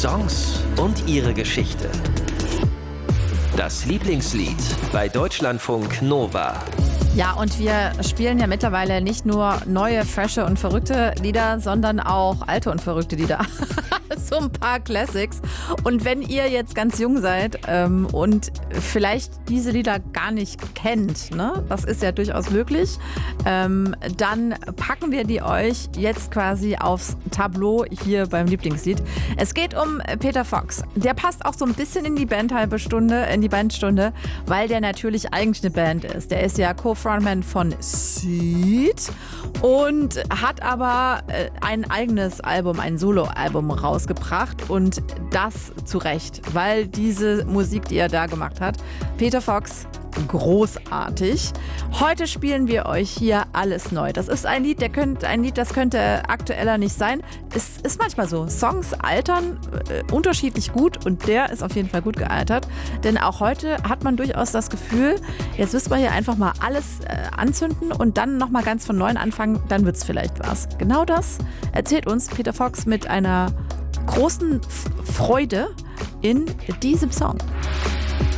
Songs und ihre Geschichte. Das Lieblingslied bei Deutschlandfunk Nova. Ja, und wir spielen ja mittlerweile nicht nur neue, frische und verrückte Lieder, sondern auch alte und verrückte Lieder. So ein paar Classics. Und wenn ihr jetzt ganz jung seid und vielleicht diese Lieder gar nicht kennt, ne, das ist ja durchaus möglich, dann packen wir die euch jetzt quasi aufs Tableau hier beim Lieblingslied. Es geht um Peter Fox. Der passt auch so ein bisschen in die Bandstunde, weil der natürlich eigentlich eine Band ist. Der ist ja Co-Frontman von Seed und hat aber ein eigenes Album, ein Soloalbum rausgebracht und das zu Recht, weil diese Musik, die er da gemacht hat, Peter Fox, großartig. Heute spielen wir euch hier alles neu. Das ist ein Lied, das könnte aktueller nicht sein. Es ist manchmal so. Songs altern unterschiedlich gut und der ist auf jeden Fall gut gealtert. Denn auch heute hat man durchaus das Gefühl, jetzt müssen wir hier einfach mal alles anzünden und dann nochmal ganz von neuem anfangen, dann wird es vielleicht was. Genau das erzählt uns Peter Fox mit einer großen Freude in diesem Song.